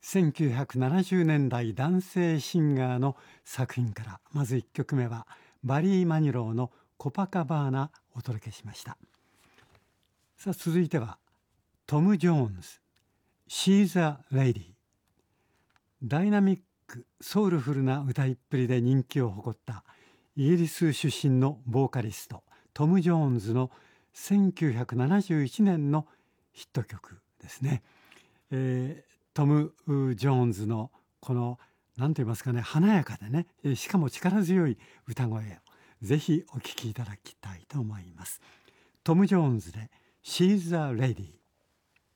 1970年代男性シンガーの作品から、まず1曲目はバリー・マニローのコパカバーナお届けしました。さあ続いてはトム・ジョーンズ She's a Lady。 ダイナミックソウルフルな歌いっぷりで人気を誇ったイギリス出身のボーカリストトム・ジョーンズの1971年のヒット曲ですね。トム・ジョーンズのこの何と言いますかね、華やかでね、しかも力強い歌声をぜひお聴きいただきたいと思います。トム・ジョーンズで She's a Lady。